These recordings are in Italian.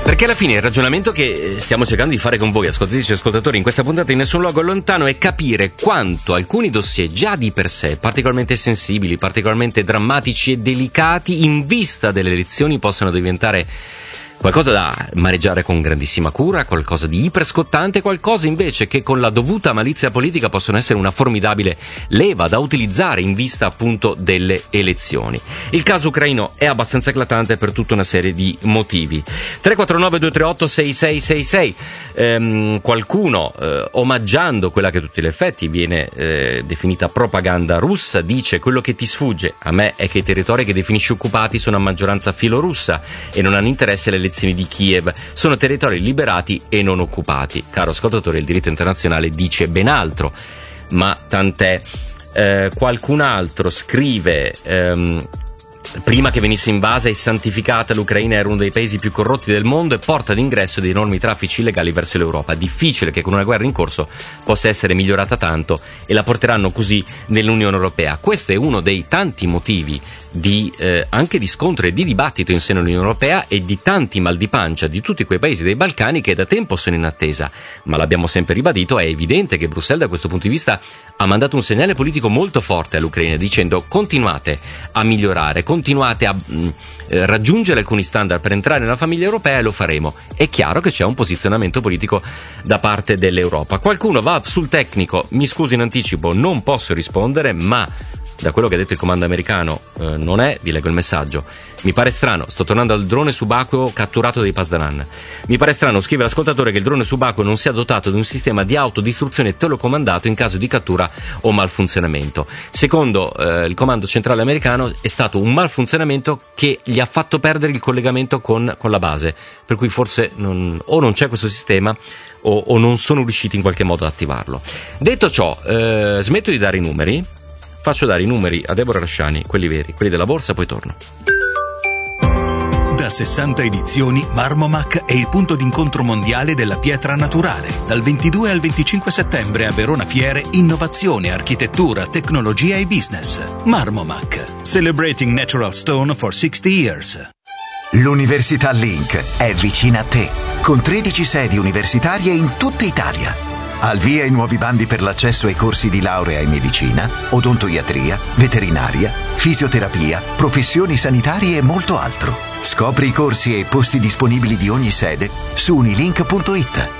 Perché alla fine il ragionamento che stiamo cercando di fare con voi, ascoltatrici e ascoltatori, in questa puntata di Nessun Luogo Lontano, è capire quanto alcuni dossier già di per sé particolarmente sensibili, particolarmente drammatici e delicati, in vista delle elezioni, possano diventare qualcosa da maneggiare con grandissima cura, qualcosa di iperscottante, qualcosa invece che con la dovuta malizia politica possono essere una formidabile leva da utilizzare in vista appunto delle elezioni. Il caso ucraino è abbastanza eclatante per tutta una serie di motivi. 349-238-6666, qualcuno omaggiando quella che a tutti gli effetti viene definita propaganda russa dice: quello che ti sfugge a me è che i territori che definisci occupati sono a maggioranza filorussa e non hanno interesse alle elezioni di Kiev, sono territori liberati e non occupati. Caro ascoltatore, il diritto internazionale dice ben altro, ma tant'è. Qualcun altro scrive: prima che venisse invasa e santificata, l'Ucraina era uno dei paesi più corrotti del mondo e porta d'ingresso di enormi traffici illegali verso l'Europa. Difficile che con una guerra in corso possa essere migliorata tanto, e la porteranno così nell'Unione Europea. Questo è uno dei tanti motivi di anche di scontro e di dibattito in seno all'Unione Europea e di tanti mal di pancia di tutti quei paesi dei Balcani che da tempo sono in attesa. Ma l'abbiamo sempre ribadito, è evidente che Bruxelles da questo punto di vista ha mandato un segnale politico molto forte all'Ucraina, dicendo: continuate a migliorare, continuate a raggiungere alcuni standard per entrare nella famiglia europea e lo faremo. È chiaro che c'è un posizionamento politico da parte dell'Europa. Qualcuno va sul tecnico, mi scuso in anticipo, non posso rispondere, ma da quello che ha detto il comando americano non è, vi leggo il messaggio: mi pare strano, sto tornando al drone subacqueo catturato dai Pasdaran. Mi pare strano, scrive l'ascoltatore, che il drone subacqueo non sia dotato di un sistema di autodistruzione telecomandato in caso di cattura o malfunzionamento. Secondo il comando centrale americano è stato un malfunzionamento che gli ha fatto perdere il collegamento con la base, per cui forse non c'è questo sistema o non sono riusciti in qualche modo ad attivarlo. Detto ciò, smetto di dare i numeri. Faccio dare i numeri a Deborah Rasciani, quelli veri, quelli della borsa, poi torno. Da 60 edizioni, Marmomac è il punto d'incontro mondiale della pietra naturale. Dal 22 al 25 settembre a Verona Fiere, innovazione, architettura, tecnologia e business. Marmomac, celebrating natural stone for 60 years. L'Università Link è vicina a te, con 13 sedi universitarie in tutta Italia. Al via i nuovi bandi per l'accesso ai corsi di laurea in medicina, odontoiatria, veterinaria, fisioterapia, professioni sanitarie e molto altro. Scopri i corsi e i posti disponibili di ogni sede su unilink.it.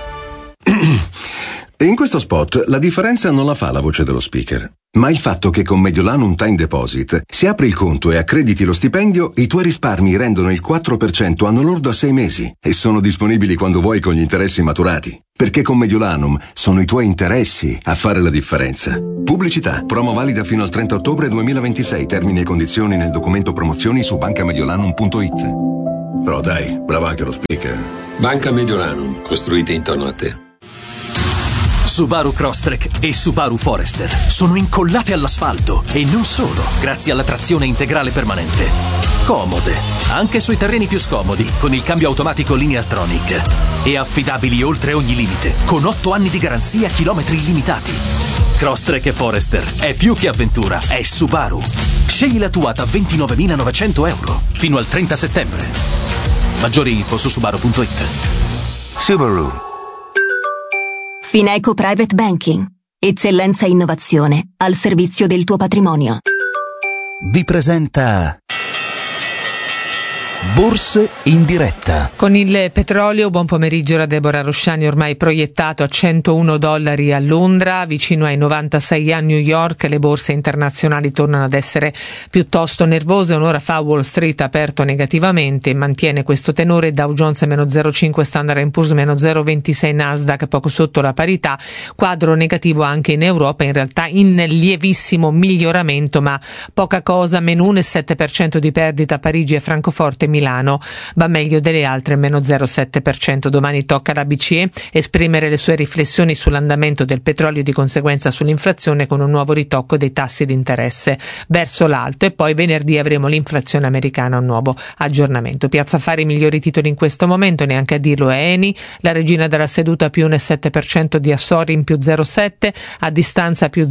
In questo spot la differenza non la fa la voce dello speaker, ma il fatto che con Mediolanum Time Deposit, se apri il conto e accrediti lo stipendio, i tuoi risparmi rendono il 4% anno lordo a 6 mesi e sono disponibili quando vuoi con gli interessi maturati. Perché con Mediolanum sono i tuoi interessi a fare la differenza. Pubblicità. Promo valida fino al 30 ottobre 2026. Termini e condizioni nel documento promozioni su bancamediolanum.it. Però dai, bravo anche lo speaker. Banca Mediolanum, costruite intorno a te. Subaru Crosstrek e Subaru Forester sono incollate all'asfalto e non solo, grazie alla trazione integrale permanente. Comode, anche sui terreni più scomodi, con il cambio automatico Lineartronic. E affidabili oltre ogni limite, con 8 anni di garanzia a chilometri illimitati. Crosstrek e Forester è più che avventura, è Subaru. Scegli la tua da 29.900 euro fino al 30 settembre. Maggiori info su subaru.it. Subaru. Fineco Private Banking. Eccellenza e innovazione al servizio del tuo patrimonio. Vi presenta Borse in diretta. Con il petrolio, buon pomeriggio da Deborah Rasciani, ormai proiettato a $101 a Londra, vicino ai 96 a New York. Le borse internazionali tornano ad essere piuttosto nervose. Un'ora fa Wall Street ha aperto negativamente, mantiene questo tenore Dow Jones meno 0,5, Standard & Poor's meno 0,26, Nasdaq poco sotto la parità. Quadro negativo anche in Europa, in realtà in lievissimo miglioramento, ma poca cosa, meno 1,7% di perdita a Parigi e Francoforte. Milano va meglio delle altre, meno 0,7%. Domani tocca alla BCE esprimere le sue riflessioni sull'andamento del petrolio e di conseguenza sull'inflazione, con un nuovo ritocco dei tassi di interesse verso l'alto, e poi venerdì avremo l'inflazione americana, un nuovo aggiornamento. Piazza Affari, migliori titoli in questo momento, neanche a dirlo è Eni, la regina della seduta più 1,7% di Assori in più 0,7%, a distanza più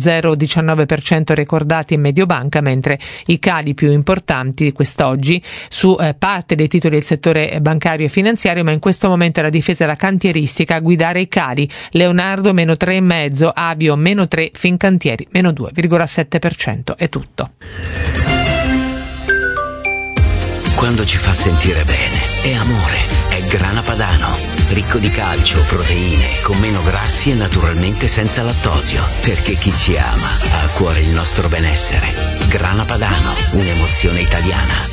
0,19% Recordati e Mediobanca, mentre i cali più importanti di quest'oggi su parte dei titoli del settore bancario e finanziario, ma in questo momento è la difesa della cantieristica a guidare i cali. Leonardo meno 3,5%, Avio meno 3%, Fincantieri meno 2,7%. È tutto. Quando ci fa sentire bene è amore, è Grana Padano, ricco di calcio, proteine, con meno grassi e naturalmente senza lattosio, perché chi ci ama ha a cuore il nostro benessere. Grana Padano, un'emozione italiana.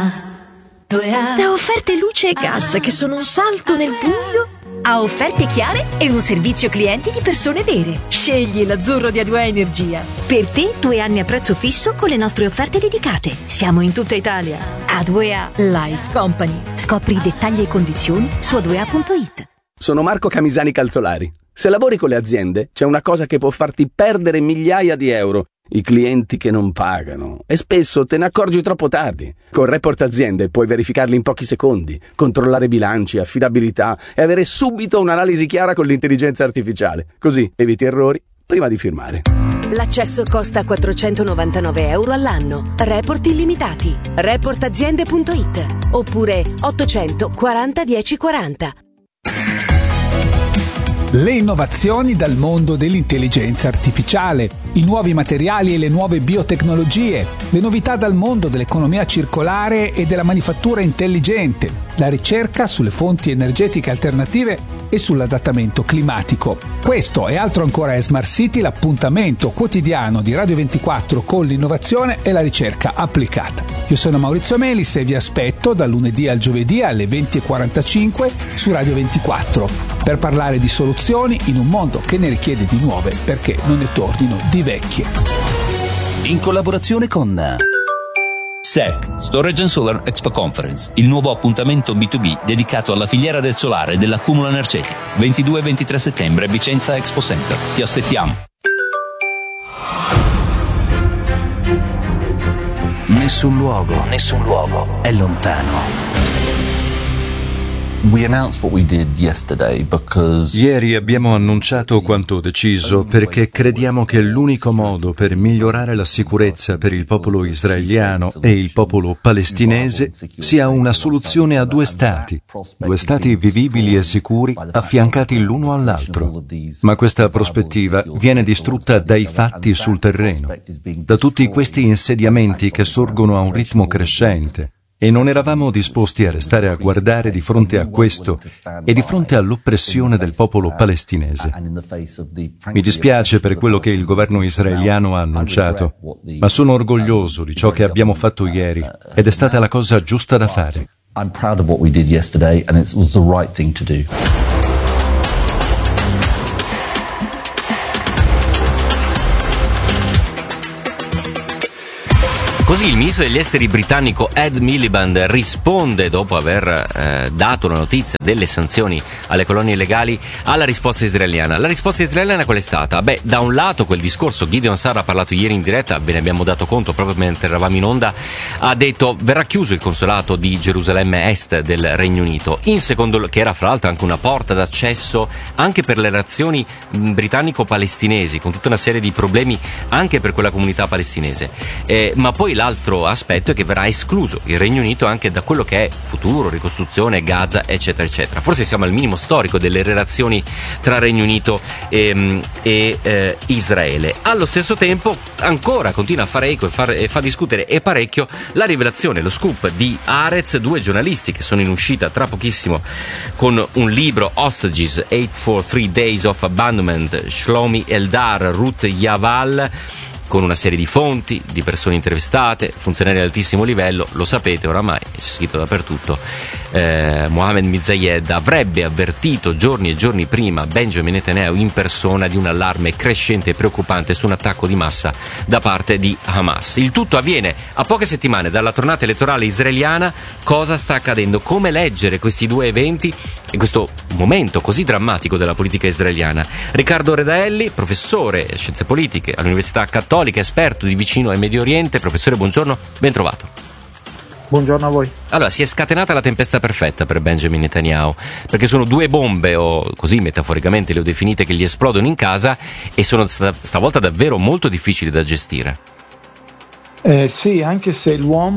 Da offerte luce e gas che sono un salto nel buio a offerte chiare e un servizio clienti di persone vere. Scegli l'azzurro di A2A Energia. Per te 2 anni a prezzo fisso con le nostre offerte dedicate. Siamo in tutta Italia. A2A Life Company. Scopri i dettagli e condizioni su a2a.it. Sono Marco Camisani Calzolari. Se lavori con le aziende, c'è una cosa che può farti perdere migliaia di euro: i clienti che non pagano. E spesso te ne accorgi troppo tardi. Con Report Aziende puoi verificarli in pochi secondi, controllare bilanci, affidabilità e avere subito un'analisi chiara con l'intelligenza artificiale. Così eviti errori prima di firmare. L'accesso costa 499 euro all'anno. Report illimitati. Reportaziende.it oppure 840 1040. Le innovazioni dal mondo dell'intelligenza artificiale, i nuovi materiali e le nuove biotecnologie, le novità dal mondo dell'economia circolare e della manifattura intelligente, la ricerca sulle fonti energetiche alternative e sull'adattamento climatico. Questo e altro ancora è Smart City, l'appuntamento quotidiano di Radio 24 con l'innovazione e la ricerca applicata. Io sono Maurizio Melis e vi aspetto dal lunedì al giovedì alle 20:45 su Radio 24 per parlare di soluzioni in un mondo che ne richiede di nuove perché non ne tornino di vecchie. In collaborazione con SEC, Storage and Solar Expo Conference, il nuovo appuntamento B2B dedicato alla filiera del solare e dell'accumulo energetico. 22 e 23 settembre, Vicenza Expo Center. Ti aspettiamo. Nessun luogo è lontano. Ieri abbiamo annunciato quanto deciso perché crediamo che l'unico modo per migliorare la sicurezza per il popolo israeliano e il popolo palestinese sia una soluzione a 2 stati vivibili e sicuri affiancati l'uno all'altro. Ma questa prospettiva viene distrutta dai fatti sul terreno, da tutti questi insediamenti che sorgono a un ritmo crescente. E non eravamo disposti a restare a guardare di fronte a questo e di fronte all'oppressione del popolo palestinese. Mi dispiace per quello che il governo israeliano ha annunciato, ma sono orgoglioso di ciò che abbiamo fatto ieri ed è stata la cosa giusta da fare. I'm proud of what we did yesterday and it was the right thing to do. Così il ministro degli esteri britannico Ed Miliband risponde, dopo aver dato la notizia delle sanzioni alle colonie illegali, alla risposta israeliana. La risposta israeliana qual è stata? Beh, da un lato quel discorso, Gideon Sarr ha parlato ieri in diretta, ve ne abbiamo dato conto proprio mentre eravamo in onda, ha detto verrà chiuso il consolato di Gerusalemme Est del Regno Unito, in secondo, che era fra l'altro anche una porta d'accesso anche per le relazioni britannico-palestinesi, con tutta una serie di problemi anche per quella comunità palestinese. Ma poi l'altro aspetto è che verrà escluso il Regno Unito anche da quello che è futuro, ricostruzione, Gaza, eccetera, eccetera. Forse siamo al minimo storico delle relazioni tra Regno Unito e Israele. Allo stesso tempo ancora continua a fare eco e fa discutere e parecchio la rivelazione, lo scoop di Haaretz, 2 giornalisti che sono in uscita tra pochissimo con un libro, Hostages, 843 Days of Abandonment, Shlomi Eldar, Ruth Yaval, con una serie di fonti, di persone intervistate, funzionari di altissimo livello. Lo sapete oramai, è scritto dappertutto. Mohammed Mizayed avrebbe avvertito giorni e giorni prima Benjamin Netanyahu in persona di un allarme crescente e preoccupante su un attacco di massa da parte di Hamas. Il tutto avviene a poche settimane dalla tornata elettorale israeliana. Cosa sta accadendo? Come leggere questi 2 eventi e questo momento così drammatico della politica israeliana? Riccardo Redaelli, professore scienze politiche all'Università Cattolica, esperto di vicino e Medio Oriente. Professore, buongiorno, ben trovato. Buongiorno a voi. Allora, si è scatenata la tempesta perfetta per Benjamin Netanyahu, perché sono 2 bombe, o così metaforicamente le ho definite, che gli esplodono in casa e sono stavolta davvero molto difficili da gestire. Sì, anche se l'uomo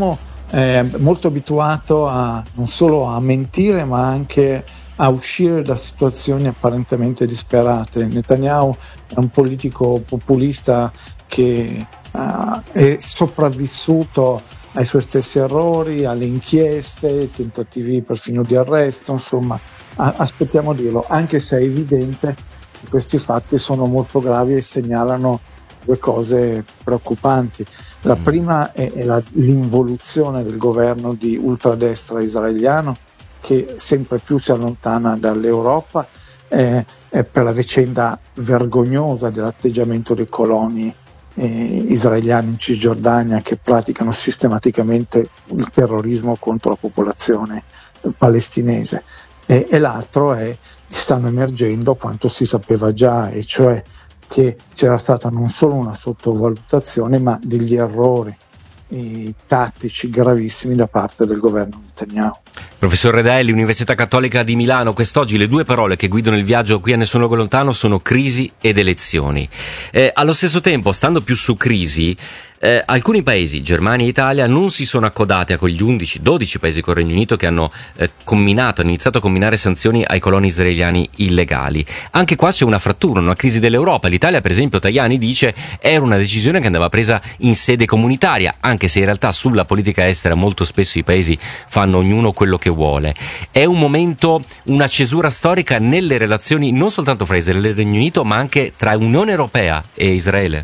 molto abituato non solo a mentire ma anche a uscire da situazioni apparentemente disperate. Netanyahu è un politico populista che è sopravvissuto ai suoi stessi errori, alle inchieste, tentativi perfino di arresto, insomma, aspettiamo dirlo, anche se è evidente che questi fatti sono molto gravi e segnalano due cose preoccupanti. La prima è l'involuzione del governo di ultradestra israeliano, che sempre più si allontana dall'Europa, per la vicenda vergognosa dell'atteggiamento dei coloni israeliani in Cisgiordania, che praticano sistematicamente il terrorismo contro la popolazione palestinese, e l'altro è che stanno emergendo quanto si sapeva già, e cioè che c'era stata non solo una sottovalutazione ma degli errori tattici gravissimi da parte del governo Netanyahu. Professor Redaelli, Università Cattolica di Milano, quest'oggi le due parole che guidano il viaggio qui a Nessun Luogo Lontano sono crisi ed elezioni. Allo stesso tempo, stando più su crisi, alcuni paesi, Germania e Italia, non si sono accodati a quegli 11-12 paesi con il Regno Unito che hanno hanno iniziato a comminare sanzioni ai coloni israeliani illegali. Anche qua c'è una frattura, una crisi dell'Europa. L'Italia, per esempio, Tajani dice era una decisione che andava presa in sede comunitaria, anche se in realtà sulla politica estera molto spesso i paesi fanno ognuno quello che vuole. È un momento, una cesura storica nelle relazioni non soltanto fra Israele e il Regno Unito, ma anche tra Unione Europea e Israele.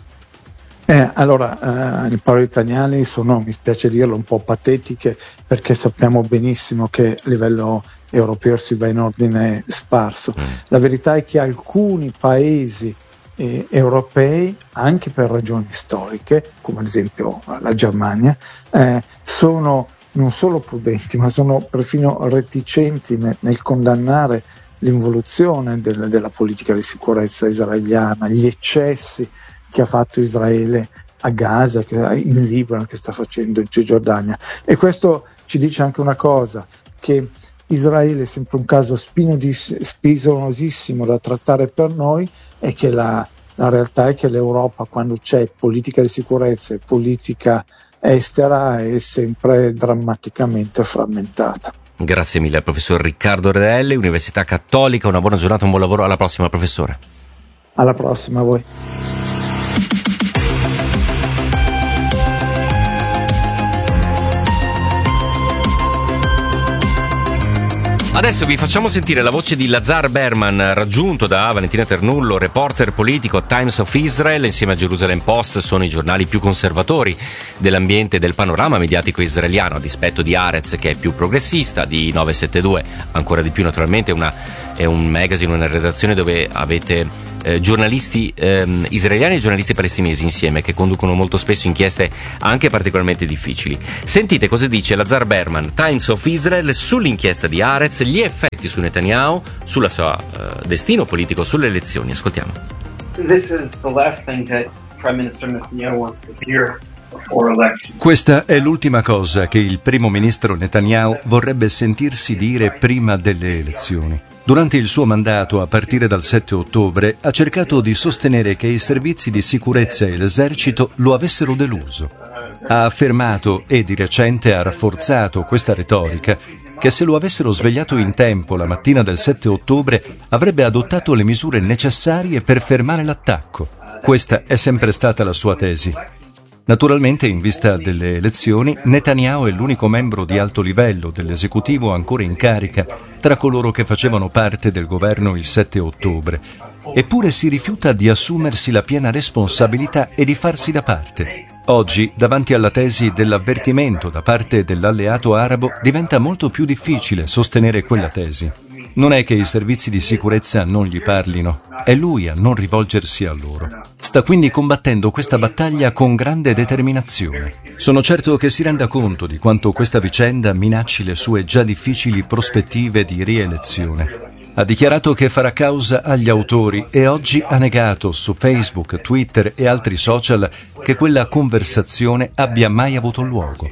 Allora, le parole italiane sono, mi spiace dirlo, un po' patetiche, perché sappiamo benissimo che a livello europeo si va in ordine sparso. La verità è che alcuni paesi europei, anche per ragioni storiche, come ad esempio la Germania, sono non solo prudenti, ma sono perfino reticenti nel condannare l'involuzione della politica di sicurezza israeliana, gli eccessi che ha fatto Israele a Gaza, in Libano, che sta facendo in Cisgiordania. E questo ci dice anche una cosa, che Israele è sempre un caso spinosissimo da trattare per noi, e che la realtà è che l'Europa, quando c'è politica di sicurezza e politica estera, è sempre drammaticamente frammentata. Grazie mille al professor Riccardo Redaelli, Università Cattolica. Una buona giornata, un buon lavoro, alla prossima, professore. Alla prossima a voi. Adesso vi facciamo sentire la voce di Lazar Berman, raggiunto da Valentina Ternullo, reporter politico Times of Israel. Insieme a Jerusalem Post sono i giornali più conservatori dell'ambiente e del panorama mediatico israeliano, a dispetto di Haaretz, che è più progressista, di 972 ancora di più naturalmente. È un magazine, una redazione dove avete giornalisti israeliani e giornalisti palestinesi insieme, che conducono molto spesso inchieste anche particolarmente difficili. Sentite cosa dice Lazar Berman, Times of Israel, sull'inchiesta di Haaretz, gli effetti su Netanyahu, sulla sua destino politico, sulle elezioni. Ascoltiamo. This is the last thing that Prime Minister Netanyahu wants to hear before election. Questa è l'ultima cosa che il primo ministro Netanyahu vorrebbe sentirsi dire prima delle elezioni. Durante il suo mandato, a partire dal 7 ottobre, ha cercato di sostenere che i servizi di sicurezza e l'esercito lo avessero deluso. Ha affermato, e di recente ha rafforzato questa retorica, che se lo avessero svegliato in tempo la mattina del 7 ottobre avrebbe adottato le misure necessarie per fermare l'attacco. Questa è sempre stata la sua tesi. Naturalmente, in vista delle elezioni, Netanyahu è l'unico membro di alto livello dell'esecutivo ancora in carica tra coloro che facevano parte del governo il 7 ottobre. Eppure si rifiuta di assumersi la piena responsabilità e di farsi da parte. Oggi, davanti alla tesi dell'avvertimento da parte dell'alleato arabo, diventa molto più difficile sostenere quella tesi. Non è che i servizi di sicurezza non gli parlino, è lui a non rivolgersi a loro. Sta quindi combattendo questa battaglia con grande determinazione. Sono certo che si renda conto di quanto questa vicenda minacci le sue già difficili prospettive di rielezione. Ha dichiarato che farà causa agli autori e oggi ha negato su Facebook, Twitter e altri social che quella conversazione abbia mai avuto luogo.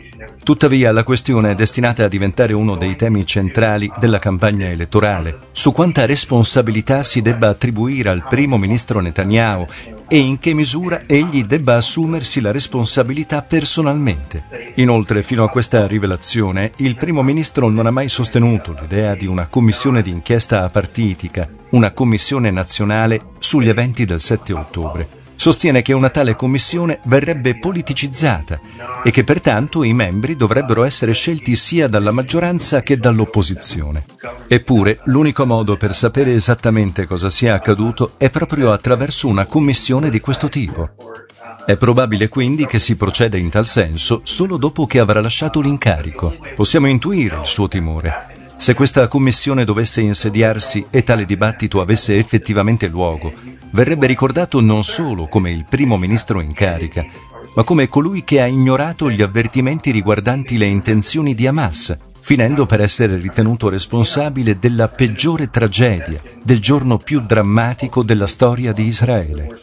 Tuttavia la questione è destinata a diventare uno dei temi centrali della campagna elettorale, su quanta responsabilità si debba attribuire al primo ministro Netanyahu e in che misura egli debba assumersi la responsabilità personalmente. Inoltre, fino a questa rivelazione, il primo ministro non ha mai sostenuto l'idea di una commissione d'inchiesta apartitica, una commissione nazionale sugli eventi del 7 ottobre. Sostiene che una tale commissione verrebbe politicizzata e che pertanto i membri dovrebbero essere scelti sia dalla maggioranza che dall'opposizione. Eppure, l'unico modo per sapere esattamente cosa sia accaduto è proprio attraverso una commissione di questo tipo. È probabile quindi che si proceda in tal senso solo dopo che avrà lasciato l'incarico. Possiamo intuire il suo timore. Se questa commissione dovesse insediarsi e tale dibattito avesse effettivamente luogo, verrebbe ricordato non solo come il primo ministro in carica, ma come colui che ha ignorato gli avvertimenti riguardanti le intenzioni di Hamas, finendo per essere ritenuto responsabile della peggiore tragedia, del giorno più drammatico della storia di Israele.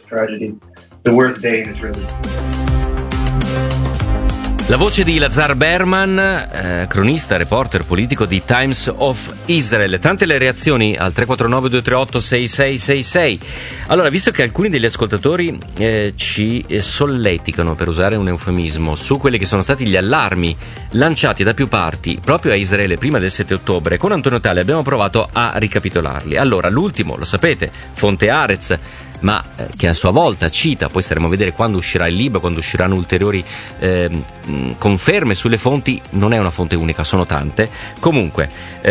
La voce di Elazar Berman, cronista, reporter politico di Times of Israel. Tante le reazioni al 349-238-6666. Allora, visto che alcuni degli ascoltatori ci solleticano, per usare un eufemismo, su quelli che sono stati gli allarmi lanciati da più parti proprio a Israele prima del 7 ottobre, con Antonio Tale abbiamo provato a ricapitolarli. Allora, l'ultimo, lo sapete, fonte Haaretz, ma che a sua volta cita, poi staremo a vedere quando uscirà il libro, quando usciranno ulteriori conferme sulle fonti, non è una fonte unica, sono tante. Comunque,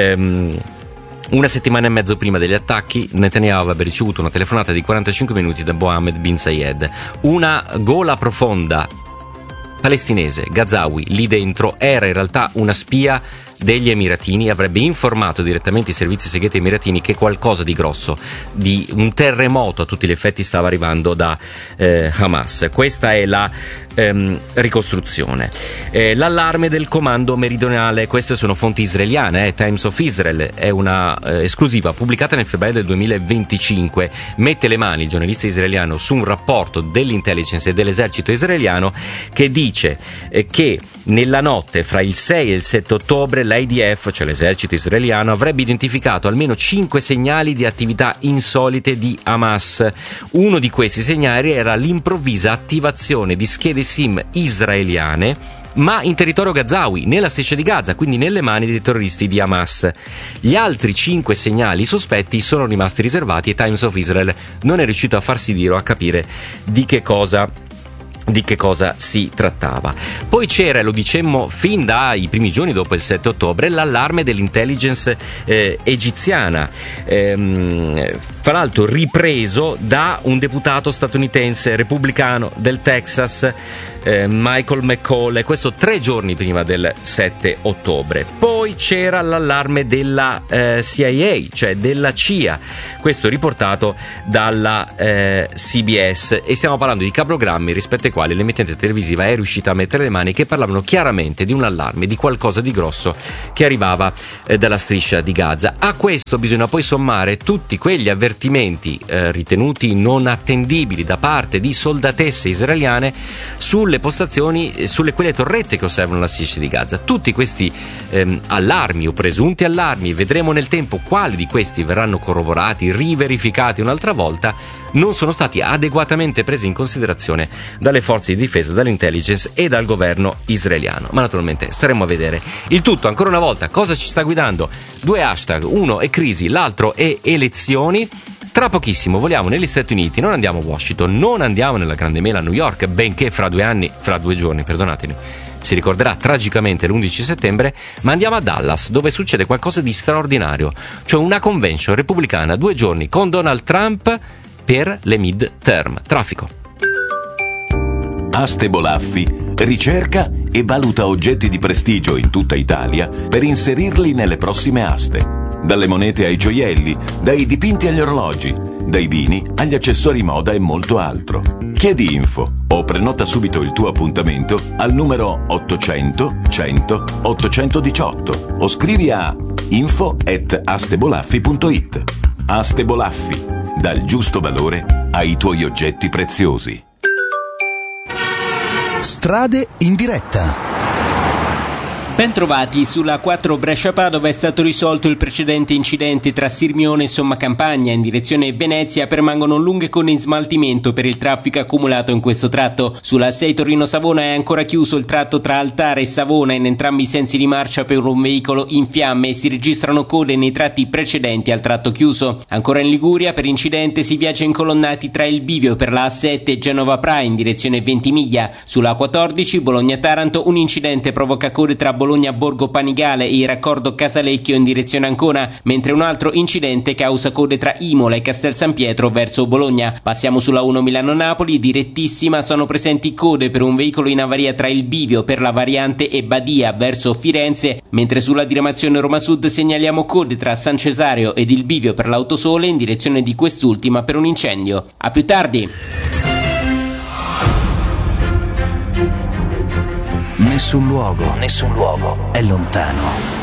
una settimana e mezzo prima degli attacchi, Netanyahu avrebbe ricevuto una telefonata di 45 minuti da Mohammed bin Zayed. Una gola profonda palestinese, Gazawi, lì dentro, era in realtà una spia degli Emiratini, avrebbe informato direttamente i servizi segreti emiratini che qualcosa di grosso, di un terremoto a tutti gli effetti, stava arrivando da Hamas. Questa è la ricostruzione. L'allarme del comando meridionale, queste sono fonti israeliane, Times of Israel, è una esclusiva pubblicata nel febbraio del 2025, mette le mani il giornalista israeliano su un rapporto dell'intelligence e dell'esercito israeliano che dice che nella notte fra il 6 e il 7 ottobre l'IDF, cioè l'esercito israeliano, avrebbe identificato almeno 5 segnali di attività insolite di Hamas. Uno di questi segnali era l'improvvisa attivazione di schede SIM israeliane, ma in territorio Gazawi, nella striscia di Gaza, quindi nelle mani dei terroristi di Hamas. Gli altri 5 segnali sospetti sono rimasti riservati e Times of Israel non è riuscito a farsi dire o a capire di che cosa si trattava. Poi c'era, lo dicemmo fin dai primi giorni dopo il 7 ottobre, l'allarme dell'intelligence egiziana, fra l'altro ripreso da un deputato statunitense repubblicano del Texas, Michael McCall, questo 3 giorni prima del 7 ottobre. Poi c'era l'allarme della CIA, cioè della CIA, questo riportato dalla CBS, e stiamo parlando di cablogrammi rispetto ai quali l'emittente televisiva è riuscita a mettere le mani, che parlavano chiaramente di un allarme, di qualcosa di grosso che arrivava dalla striscia di Gaza. A questo bisogna poi sommare tutti quegli avvertimenti ritenuti non attendibili da parte di soldatesse israeliane sulle postazioni, sulle quelle torrette che osservano la striscia di Gaza. Tutti questi allarmi o presunti allarmi, vedremo nel tempo quali di questi verranno corroborati, riverificati un'altra volta, non sono stati adeguatamente presi in considerazione dalle forze di difesa, dall'intelligence e dal governo israeliano. Ma naturalmente staremo a vedere. Il tutto, ancora una volta, cosa ci sta guidando? 2 hashtag, uno è crisi, l'altro è elezioni. Tra pochissimo voliamo negli Stati Uniti, non andiamo a Washington, non andiamo nella Grande Mela a New York, benché fra 2 giorni, si ricorderà tragicamente l'11 settembre, ma andiamo a Dallas, dove succede qualcosa di straordinario, cioè una convention repubblicana 2 giorni con Donald Trump per le mid-term. Traffico. Aste Bolaffi ricerca e valuta oggetti di prestigio in tutta Italia per inserirli nelle prossime aste. Dalle monete ai gioielli, dai dipinti agli orologi, dai vini agli accessori moda e molto altro. Chiedi info o prenota subito il tuo appuntamento al numero 800 100 818 o scrivi a info@astebolaffi.it. Aste Bolaffi, dal giusto valore ai tuoi oggetti preziosi. Strade in diretta. Bentrovati, sulla 4 Brescia-Padova è stato risolto il precedente incidente tra Sirmione e Sommacampagna. In direzione Venezia permangono lunghe code in smaltimento per il traffico accumulato in questo tratto. Sulla 6 Torino-Savona è ancora chiuso il tratto tra Altara e Savona in entrambi i sensi di marcia per un veicolo in fiamme e si registrano code nei tratti precedenti al tratto chiuso. Ancora in Liguria per incidente si viaggia incolonnati tra il bivio per la A7 e Genova-Pra in direzione Ventimiglia. Sulla 14 Bologna-Taranto un incidente provoca code tra Bologna-Borgo Panigale e il raccordo Casalecchio in direzione Ancona, mentre un altro incidente causa code tra Imola e Castel San Pietro verso Bologna. Passiamo sulla 1 Milano-Napoli, direttissima, sono presenti code per un veicolo in avaria tra il bivio per la variante e Badia verso Firenze, mentre sulla diramazione Roma Sud segnaliamo code tra San Cesario ed il bivio per l'Autosole in direzione di quest'ultima per un incendio. A più tardi. Nessun luogo è lontano.